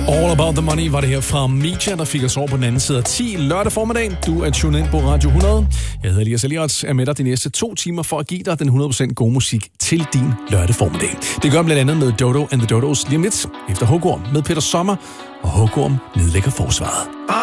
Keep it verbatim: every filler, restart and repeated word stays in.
All About The Money var det her fra Mecha, der fik os over på den anden side af ti lørdag formiddag. Du er tunet ind på Radio hundrede. Jeg hedder Elias Eliot, er med dig de næste to timer for at give dig den hundrede procent gode musik til din lørdag formiddag. Det gør blandt andet med Dodo and the Dodos lige om lidt, efter Hugorm med Peter Sommer, og Hugorm nedlægger forsvaret.